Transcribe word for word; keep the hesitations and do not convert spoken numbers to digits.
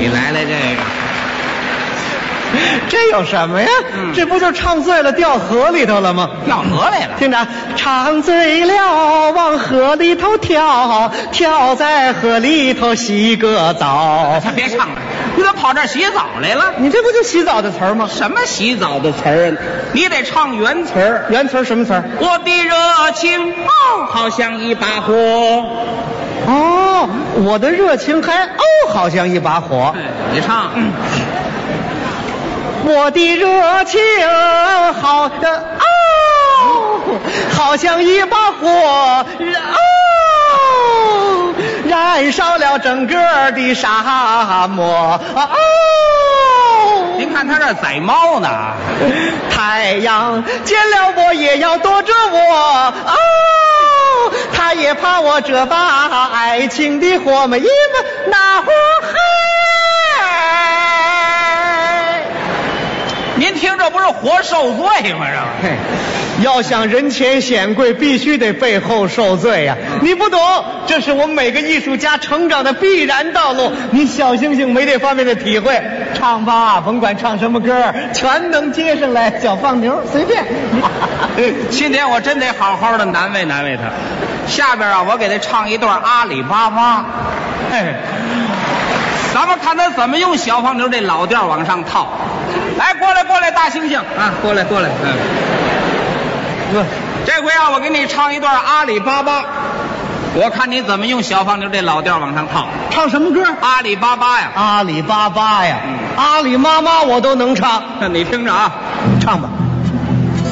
你来来这个。 这有什么呀？嗯、这不就唱醉了掉河里头了吗？ 掉河里了。 听着，唱醉了往河里头跳，跳在河里头洗个澡。 他别唱了，你怎么跑这儿洗澡来了？ 你这不就洗澡的词儿吗？ 什么洗澡的词儿啊？你得唱原词儿。 原词儿什么词儿？ 我的热情哦，好像一把火。 哦，我的热情还哦，好像一把火。 你唱。嗯我的热情好的哦，好像一把火哦，燃烧了整个的沙漠哦。 您看他这宰猫呢， 太阳见了我也要躲着我哦，他也怕我这把爱情的火嘛，因为那火嗨。 您听这不是活受罪吗？这要想人前显贵，必须得背后受罪呀、啊！你不懂，这是我们每个艺术家成长的必然道路。你小星星没这方面的体会，唱吧，甭管唱什么歌，全能接上来。小放牛随便。 今天我真得好好的难为难为他。下边啊，我给他唱一段阿里巴巴。嘿，咱们看他怎么用小放牛这老调往上套。来，过来，过来，大猩猩啊，过来，过来，嗯，嗯，这回啊，我给你唱一段阿里巴巴，我看你怎么用小放牛这老调往上套。 唱什么歌？ 阿里巴巴呀， 阿里巴巴呀，嗯、阿里妈妈我都能唱。 你听着啊， 唱吧。